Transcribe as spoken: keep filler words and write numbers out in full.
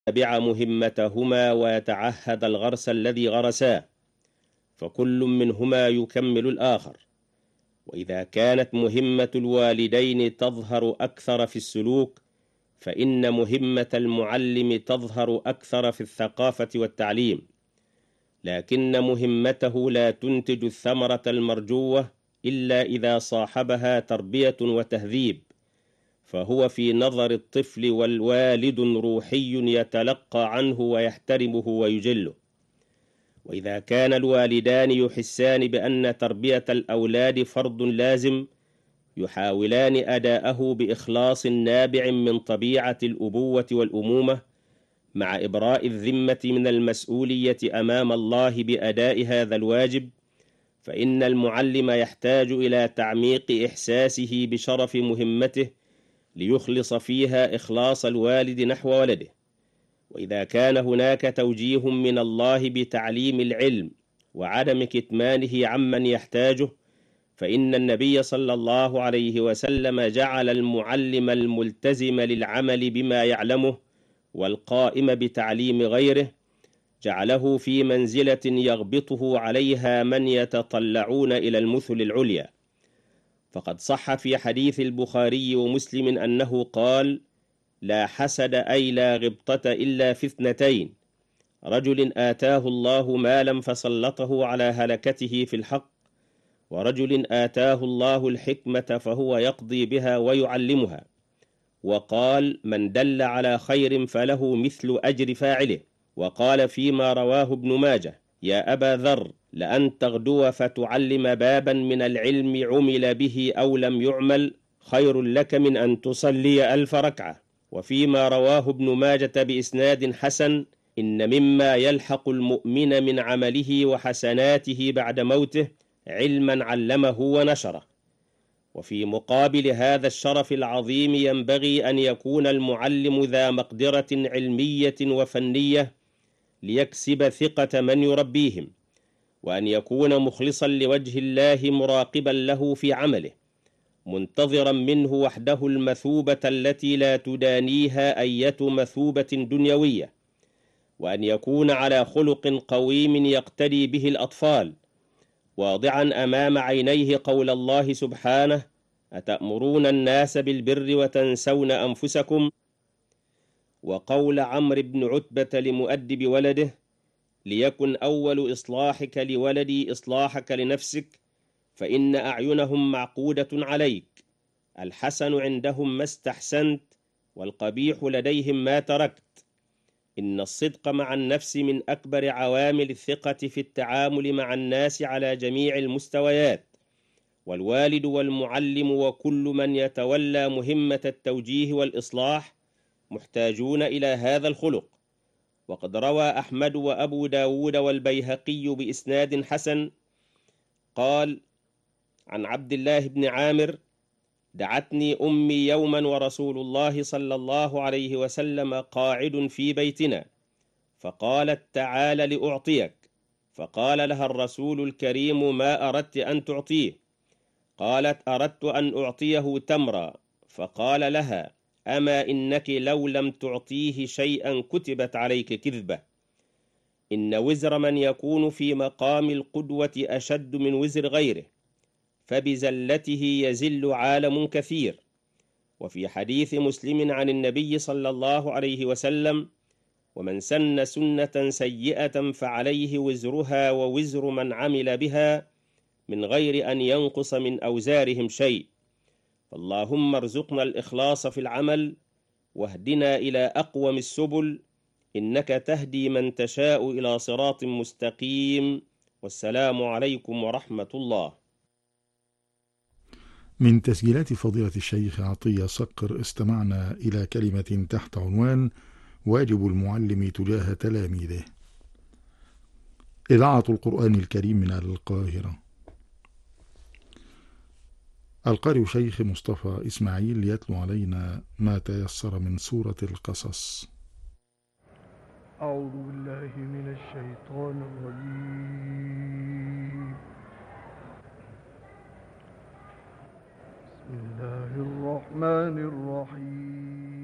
يتبع مهمتهما ويتعهد الغرس الذي غرساه، فكل منهما يكمل الآخر. وإذا كانت مهمة الوالدين تظهر أكثر في السلوك، فإن مهمة المعلم تظهر أكثر في الثقافة والتعليم، لكن مهمته لا تنتج الثمرة المرجوة إلا إذا صاحبها تربية وتهذيب، فهو في نظر الطفل والوالد روحي يتلقى عنه ويحترمه ويجله. وإذا كان الوالدان يحسان بأن تربية الأولاد فرض لازم، يحاولان أداءه بإخلاص نابع من طبيعة الأبوة والأمومة، مع إبراء الذمة من المسؤولية أمام الله بأداء هذا الواجب، فإن المعلم يحتاج إلى تعميق إحساسه بشرف مهمته ليخلص فيها إخلاص الوالد نحو ولده. وإذا كان هناك توجيه من الله بتعليم العلم وعدم كتمانه عمن يحتاجه، فإن النبي صلى الله عليه وسلم جعل المعلم الملتزم للعمل بما يعلمه والقائم بتعليم غيره، جعله في منزلة يغبطه عليها من يتطلعون إلى المثل العليا. فقد صح في حديث البخاري ومسلم أنه قال: لا حسد أي لا غبطة إلا في اثنتين: رجل آتاه الله مالا فسلطه على هلكته في الحق، ورجل آتاه الله الحكمة فهو يقضي بها ويعلمها. وقال: من دل على خير فله مثل أجر فاعله. وقال فيما رواه ابن ماجه: يا أبا ذر، لأن تغدو فتعلم بابا من العلم عمل به أو لم يعمل خير لك من أن تصلي ألف ركعة. وفيما رواه ابن ماجة بإسناد حسن: إن مما يلحق المؤمن من عمله وحسناته بعد موته علما علمه ونشره. وفي مقابل هذا الشرف العظيم ينبغي أن يكون المعلم ذا مقدرة علمية وفنية ليكسب ثقة من يربيهم، وأن يكون مخلصا لوجه الله مراقبا له في عمله، منتظرا منه وحده المثوبة التي لا تدانيها أية مثوبة دنيوية، وأن يكون على خلق قويم يقتدي به الأطفال، واضعا أمام عينيه قول الله سبحانه: أتأمرون الناس بالبر وتنسون أنفسكم، وقول عمرو بن عتبة لمؤدب ولده: ليكن أول إصلاحك لولدي إصلاحك لنفسك، فإن أعينهم معقودة عليك، الحسن عندهم ما استحسنت، والقبيح لديهم ما تركت. إن الصدق مع النفس من أكبر عوامل الثقة في التعامل مع الناس على جميع المستويات، والوالد والمعلم وكل من يتولى مهمة التوجيه والإصلاح محتاجون إلى هذا الخلق. وقد روى أحمد وأبو داود والبيهقي بإسناد حسن قال عن عبد الله بن عامر: دعتني أمي يوما ورسول الله صلى الله عليه وسلم قاعد في بيتنا، فقالت: تعال لأعطيك. فقال لها الرسول الكريم: ما أردت أن تعطيه؟ قالت: أردت أن أعطيه تمرا. فقال لها: أما إنك لو لم تعطيه شيئا كتبت عليك كذبة. إن وزر من يكون في مقام القدوة أشد من وزر غيره، فبزلته يزل عالم كثير. وفي حديث مسلم عن النبي صلى الله عليه وسلم: ومن سن سنة سيئة فعليه وزرها ووزر من عمل بها من غير أن ينقص من أوزارهم شيء. فاللهم ارزقنا الإخلاص في العمل، واهدنا إلى أقوم السبل، إنك تهدي من تشاء إلى صراط مستقيم. والسلام عليكم ورحمة الله. من تسجيلات فضيلة الشيخ عطية صقر استمعنا إلى كلمة تحت عنوان واجب المعلم تجاه تلاميذه. إذاعة القرآن الكريم من القاهرة. القارئ شيخ مصطفى إسماعيل يتلو علينا ما تيسر من سورة القصص. أعوذ بالله من الشيطان الرجيم. بسم الله الرحمن الرحيم.